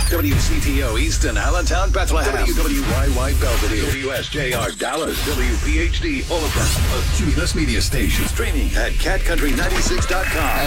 WCTO Easton, Allentown, Bethlehem. WWYY Belvedere. WSJR Dallas. WPHD Omaha. A Cumulus Media Station. Streaming at catcountry96.com.